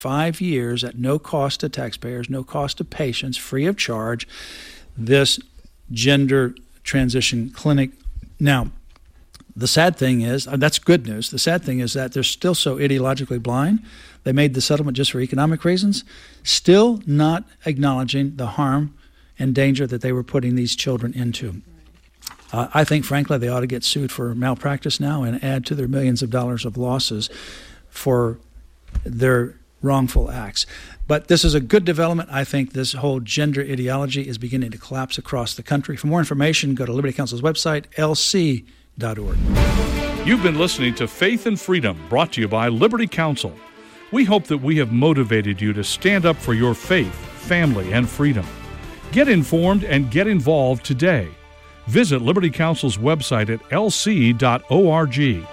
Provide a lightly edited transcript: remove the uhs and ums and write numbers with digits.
5 years at no cost to taxpayers, no cost to patients, free of charge, this gender transition clinic. Now, the sad thing is, that's good news. The sad thing is that they're still so ideologically blind. They made the settlement just for economic reasons, still not acknowledging the harm and danger that they were putting these children into. I think, frankly, they ought to get sued for malpractice now and add to their millions of dollars of losses for their wrongful acts. But this is a good development. I think this whole gender ideology is beginning to collapse across the country. For more information, go to Liberty Counsel's website, lc.org. You've been listening to Faith and Freedom, brought to you by Liberty Counsel. We hope that we have motivated you to stand up for your faith, family, and freedom. Get informed and get involved today. Visit Liberty Counsel's website at lc.org.